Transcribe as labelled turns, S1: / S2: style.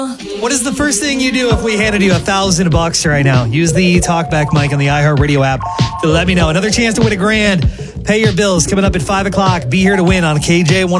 S1: What is the first thing you do if we handed you $1,000 right now? Use the talkback mic on the iHeartRadio app to let me know. Another chance to win $1,000. Pay your bills coming up at 5 o'clock. Be here to win on KJ105.